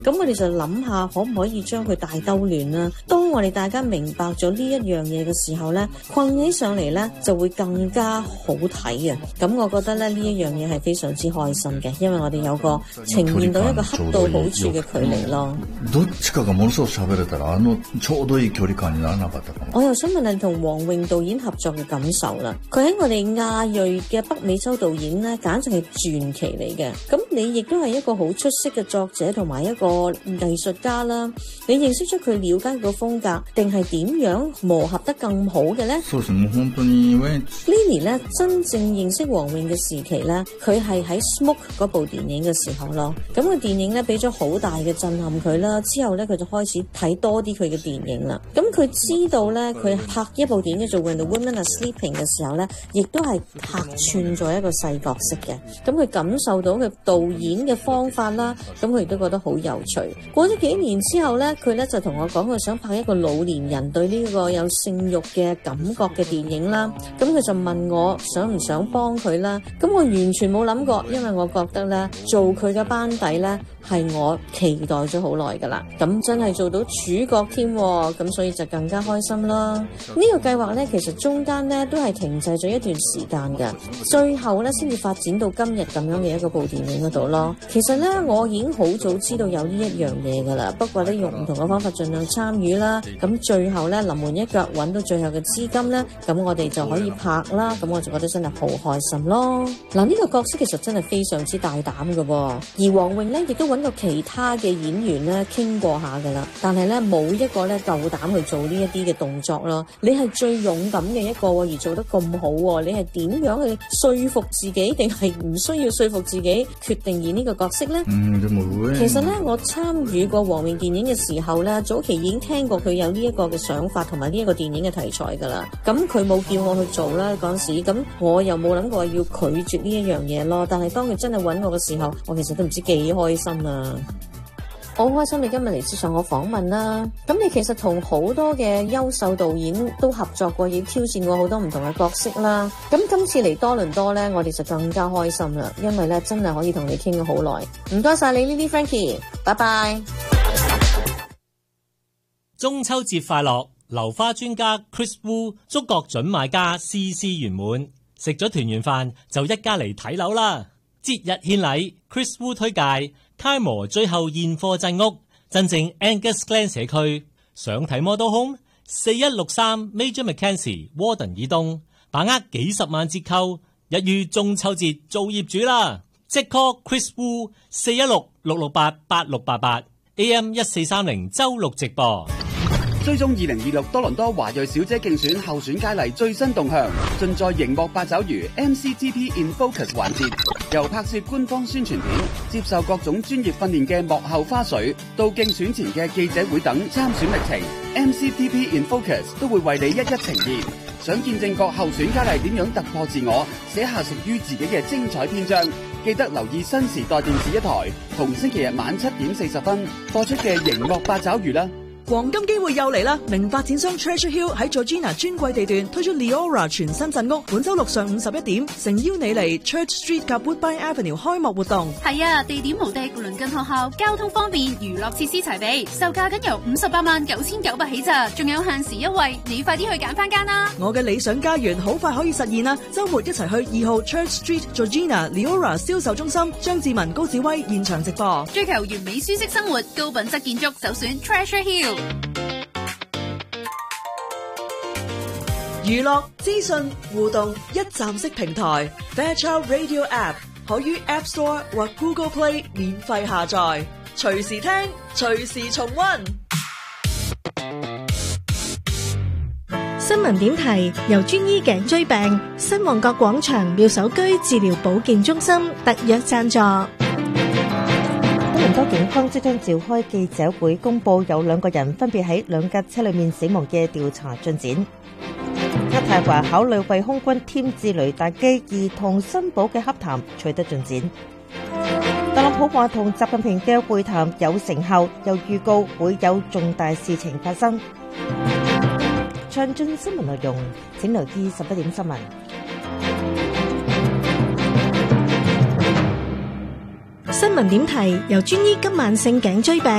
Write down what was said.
咁我哋就諗下可唔可以將佢大兜亂啦。當我哋大家明白咗呢一樣嘢嘅時候咧，困起上嚟咧就會更加好睇啊！咁我覺得咧呢一樣嘢係非常之開心嘅，因為我哋有個呈現到一個恰到好處嘅距離咯。 どっちかがものすごく喋れたらちょうどいい距離感にならなかったかも。 我又想問你同黃穎導演合作嘅感受啦。佢喺我哋亞裔嘅北美洲導演咧，簡直係傳奇嚟嘅。咁你亦都係一個好出色嘅作者同埋一個藝術家啦。你認識出佢了解個風格，定係點樣磨合得更好嘅咧？ そうですね、もう本當に Lily 咧真正認識黃穎嘅時期咧，佢係喺 Smoke 嗰部電影嘅時候咯。咁個電影咧俾咗好大嘅震撼佢啦。之後咧佢就開始睇多啲佢嘅電影啦。咁佢知道咧，佢拍一部電影叫做《When the Women Are Sleeping》嘅時候咧，亦都係客串咗一個細角色嘅。咁佢感受到佢導演嘅方法啦，咁佢亦都覺得好有趣。過咗幾年之後咧，佢咧就同我講佢想拍一個老年人對呢個有性慾嘅感覺嘅電影啦。咁佢就問我想唔想幫佢啦。咁我完全冇諗過，因為我覺得咧做佢嘅班底咧係我期待咗好耐噶啦。咁真係做到主角添，咁所以就更加開心啦。呢個計劃咧其實中間咧都係停滯咗一段時間嘅，最後咧先至發展到今日咁樣嘅一個部電影嗰度咯。其實咧我已經好早知道有呢一樣嘢噶啦，不過咧用唔同嘅方法盡量參與啦。咁最後咧臨門一腳揾到最後嘅資金咧，咁我哋就可以拍啦。咁我就覺得真係好開心咯。嗱，呢個角色其實真係非常之大膽噶，而黃穎咧亦都揾過其他嘅演員咧傾過下噶啦，但係咧冇一個咧夠膽去做呢一啲嘅動作咯。你係最勇敢嘅一個，而做得咁好，你係點樣去說服自己，定係唔需要說服自己決定演呢個角色呢？其實咧我參與過黃穎電影嘅時候咧，早期已經聽過佢有呢一個嘅想法同埋呢一個電影嘅題材噶啦。咁佢冇叫我去做啦嗰陣時，咁我又冇諗過要拒絕呢一樣嘢咯。但係當佢真係揾我嘅時候，我其實都唔知幾開心啊！我好開心你今日嚟接受我訪問啦。咁你其實同好多嘅優秀導演都合作過，亦挑戰過好多唔同嘅角色啦。咁今次嚟多倫多呢，我哋就更加開心啦，因為呢真係可以同你傾咗好耐。唔該晒你，Lily Frankie，拜拜。 中秋節快樂！流花專家 Chris Wu 祝各準買家事事圓滿，食咗團圓飯就一家嚟睇樓啦。節日獻禮 ，Chris Wu 推介Kaimor 最後現貨鎮屋，真正 Angus Glen 社區。想睇 Model Home 4163 Major Mackenzie Warden 以東，把握幾十萬折扣，一於中秋節做業主啦！即 call Chris Wu 416-668-8688 AM 1430周六直播。 追蹤2026多倫多華裔小姐競選候選佳麗最新動向，盡在熒幕八爪魚 MCTP in Focus 環節，由拍攝官方宣傳片、接受各種專業訓練嘅幕後花絮，到競選前嘅記者會等參選歷程 ，MCTP in Focus 都會為你一一呈現。想見證各候選佳麗點樣突破自我，寫下屬於自己嘅精彩篇章，記得留意新時代電視一台，同星期日晚7點40分播出嘅熒幕八爪魚啦。 黃金機會又嚟啦！名發展商 Treasure Hill 喺 Georgina 專櫃地段推出 Leora 全新鎮屋，本周六上午11點，誠邀你嚟 Church Street 及 Woodbine Avenue 開幕活動。 係啊，地點無敵，鄰近學校，交通方便，娛樂設施齊備，售價僅由589900起咋，仲有限時優惠，你快啲去揀翻間啦！ 我嘅理想家園好快可以實現啦！周末一齊去2號 Church Street Georgina Leora 銷售中心，張志文、高子威現場直播。 追求完美舒適生活，高品質建築，首選 Treasure Hill。 娛樂資訊互動一站式平台 Fairchild Radio App 可於 App Store 或 Google Play 免費下載，隨時聽，隨時重溫。 新聞點題由專醫頸椎病新旺角廣場妙手居治療保健中心特約贊助。 多倫多警方即將召開記者會，公布有2個人分別喺2架車裏面死亡嘅調查進展。渥太華考慮為空軍添置雷達機，而同新堡嘅洽談取得進展。特朗普話同習近平嘅會談有成效，又預告會有重大事情發生。詳盡新聞內容，請留意11點新聞。 新聞點題由專醫急慢性頸椎病